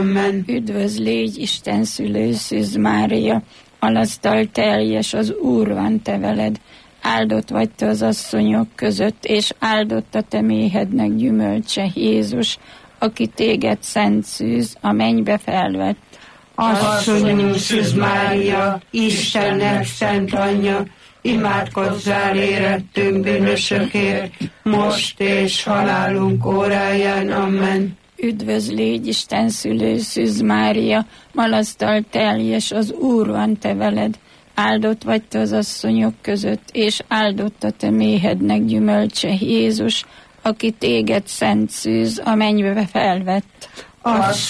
Amen. Üdvözl légy, Isten szülő, Szűz Mária, alasztal teljes, az Úr van te veled. Áldott vagy te az asszonyok között, és áldott a te méhednek gyümölcse, Jézus, aki téged szent szűz, a mennybe felvett. Asszonyunk Szűz Mária, Istennek szent anyja, imádkozzál érettünk bűnösökért, most és halálunk óráján. Amen. Üdvözl légy, Isten szülő, Szűz Mária, malasztal teljes, az Úr van te veled. Áldott vagy te az asszonyok között, és áldott a te méhednek gyümölcse, Jézus, aki téged szent szűz, a mennybe felvett.